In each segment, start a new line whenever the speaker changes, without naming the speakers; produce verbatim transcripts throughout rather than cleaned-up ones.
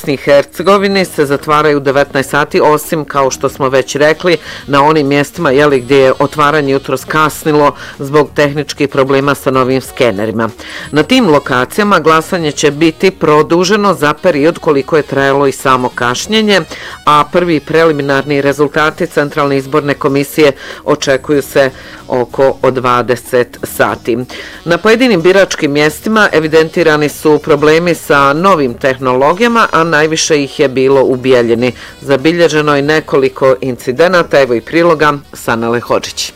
Bosni i Hercegovini se zatvaraju u devetnaest sati, osim, kao što smo već rekli, na onim mjestima jeli, gdje je otvaranje jutros kasnilo zbog tehničkih problema sa novim skenerima. Na tim lokacijama glasanje će biti produženo za period koliko je trajalo i samo kašnjenje, a prvi preliminarni rezultati Centralne izborne komisije očekuju se oko od dvadeset sati. Na pojedinim biračkim mjestima evidentirani su problemi sa novim tehnologijama, a najviše ih je bilo u Bijeljini. Zabilježeno je nekoliko incidenata, evo i priloga Sanele Hodžić.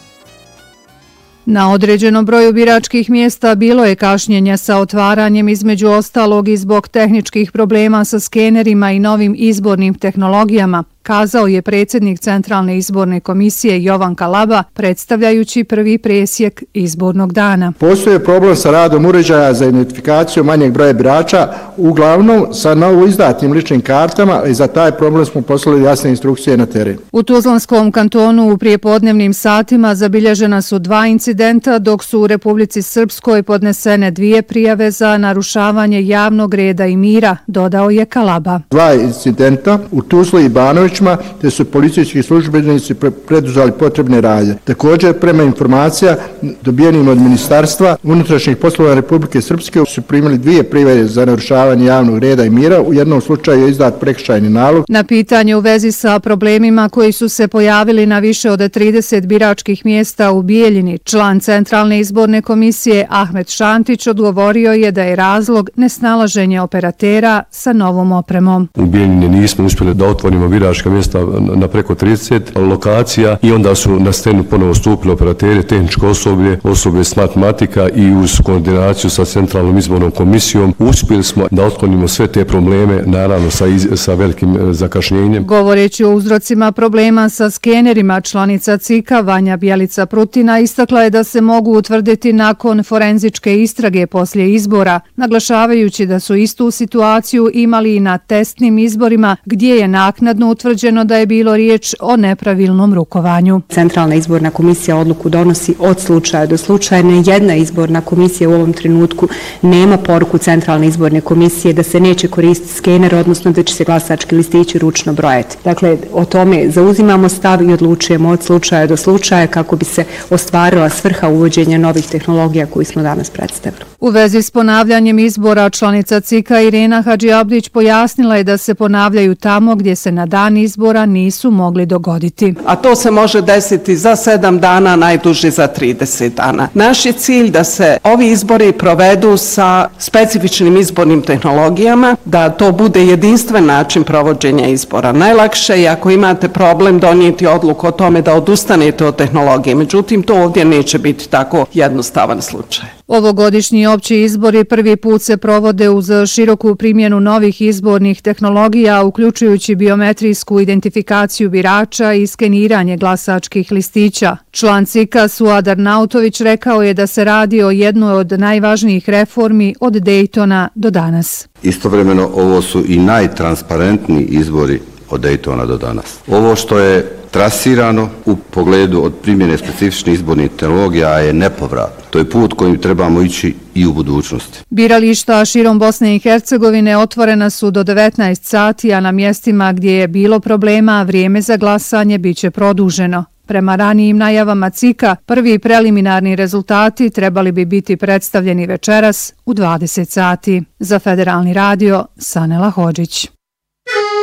Na određenom broju biračkih mjesta bilo je kašnjenja sa otvaranjem, između ostalog i zbog tehničkih problema sa skenerima i novim izbornim tehnologijama, kazao je predsjednik Centralne izborne komisije Jovan Kalaba, predstavljajući prvi presjek izbornog dana.
Postoje problem sa radom uređaja za identifikaciju manjeg broja birača, uglavnom sa novo izdatim ličnim kartama, i za taj problem smo poslali jasne instrukcije na teren.
U Tuzlanskom kantonu u prijepodnevnim satima zabilježena su dva incidenta, dok su u Republici Srpskoj podnesene dvije prijave za narušavanje javnog reda i mira, dodao je Kalaba.
Dva incidenta u Tuzli i Banović, te su policijski službenici preduzeli potrebne radnje. Također, prema informacija dobijenim od Ministarstva unutrašnjih poslova Republike Srpske su primili dvije prijave za narušavanje javnog reda i mira. U jednom slučaju je izdat prekršajni nalog.
Na pitanje u vezi sa problemima koji su se pojavili na više od trideset biračkih mjesta u Bijeljini, član Centralne izborne komisije Ahmet Šantić odgovorio je da je razlog nesnalaženje operatera sa novom opremom.
U Bijeljini nismo uspjeli da otvorimo biračka mjesta na preko trideset lokacija i onda su na scenu ponovo stupili operateri, tehničko osoblje, osoblje s matematika, i uz koordinaciju sa Centralnom izbornom komisijom uspjeli smo da otklonimo sve te probleme, naravno sa, iz, sa velikim zakašnjenjem.
Govoreći o uzrocima problema sa skenerima, članica C I K-a Vanja Bjelica Prutina istakla je da se mogu utvrditi nakon forenzičke istrage poslije izbora, naglašavajući da su istu situaciju imali i na testnim izborima, gdje je naknadno utvrđeno da je bilo riječ o nepravilnom rukovanju.
Centralna izborna komisija odluku donosi od slučaja do slučaja. Ne jedna izborna komisija u ovom trenutku nema poruku Centralne izborne komisije da se neće koristiti skener, odnosno da će se glasački listići ručno brojati. Dakle, o tome zauzimamo stav i odlučujemo od slučaja do slučaja kako bi se ostvarila svrha uvođenja novih tehnologija koju smo danas predstavili.
U vezi s ponavljanjem izbora, članica C I K-a Irena Hadžiabdić pojasnila je da se ponavljaju tamo gdje se na dan izbora nisu mogli dogoditi.
A to se može desiti za sedam dana, najduže za trideset dana. Naš je cilj da se ovi izbori provedu sa specifičnim izbornim tehnologijama, da to bude jedinstven način provođenja izbora. Najlakše je ako imate problem donijeti odluku o tome da odustanete od tehnologije, međutim to ovdje neće biti tako jednostavan slučaj.
Ovogodišnji opći izbori prvi put se provode uz široku primjenu novih izbornih tehnologija, uključujući biometrijsku identifikaciju birača i skeniranje glasačkih listića. Član C I K-a Suad Arnautović rekao je da se radi o jednoj od najvažnijih reformi od Dejtona do danas.
Istovremeno ovo su i najtransparentniji izbori od Dejtona do danas. Ovo što je trasirano u pogledu od primjene specifičnih izbornih tehnologija je nepovratno. To je put kojim trebamo ići i u budućnosti.
Birališta širom Bosne i Hercegovine otvorena su do devetnaest sati, a na mjestima gdje je bilo problema vrijeme za glasanje biće produženo. Prema ranijim najavama C I K-a, prvi preliminarni rezultati trebali bi biti predstavljeni večeras u dvadeset sati. Za Federalni radio, Sanela Hodžić.